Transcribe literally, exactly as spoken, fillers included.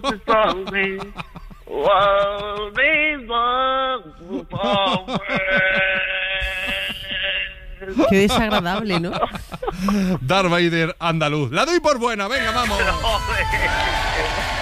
Qué desagradable, ¿no? Darth Vader andaluz. La doy por buena, venga, vamos.